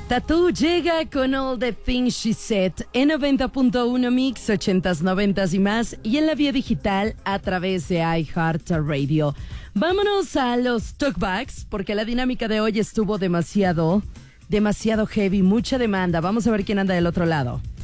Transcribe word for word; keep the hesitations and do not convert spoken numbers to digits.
Tattoo llega con All the Things She Said en noventa punto uno Mix, ochentas, noventas y más, y en la vía digital a través de iHeartRadio. Vámonos a los talkbacks, porque la dinámica de hoy estuvo demasiado, demasiado heavy, mucha demanda. Vamos a ver quién anda del otro lado.